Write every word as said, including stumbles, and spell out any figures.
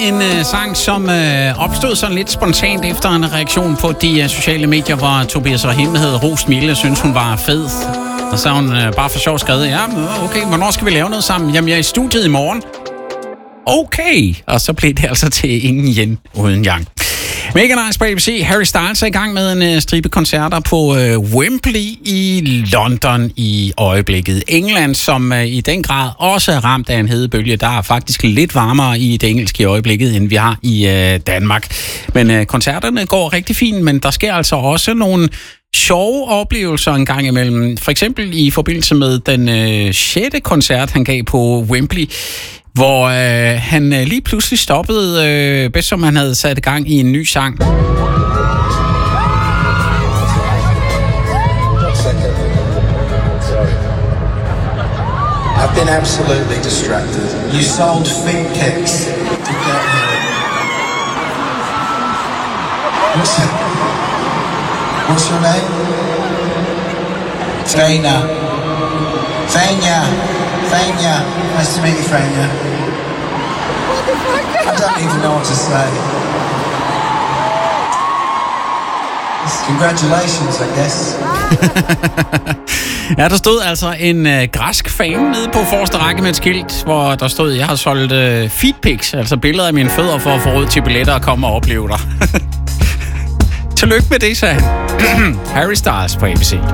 En øh, sang, som øh, opstod sådan lidt spontant efter en reaktion på de øh, sociale medier, hvor Tobias Rahim havde rost Mille og syntes, hun var fed. Og så har hun øh, bare for sjov skrevet, ja, okay, hvornår skal vi lave noget sammen? Jamen, jeg er i studiet i morgen. Okay, og så blev det altså til ingen yen uden yang. Mega nice på A B C. Harry Styles er i gang med en uh, stribe koncerter på uh, Wembley i London i øjeblikket. England, som uh, i den grad også er ramt af en hedebølge, der er faktisk lidt varmere i det engelske i øjeblikket, end vi har i uh, Danmark. Men uh, koncerterne går rigtig fint, men der sker altså også nogle sjove oplevelser en gang imellem. For eksempel i forbindelse med den uh, sjette koncert, han gav på Wembley, hvor øh, han øh, lige pludselig stoppede, øh, bedst som han havde sat i gang i en ny sang. Sorry. I've been absolutely distracted. You sold feet pics to get here. What's it? What's your name? Fania. Fania. Fania. Nice to meet you, Fania. I don't even know what to say. Congratulations, I guess. Ja, der stod altså en øh, græsk fan nede på forreste række med et skilt, hvor der stod, jeg har solgt øh, feedpics, altså billeder af mine fødder for at få råd til billetter og komme og opleve dig. Tillykke med det, sagde han. Harry Styles på A B C.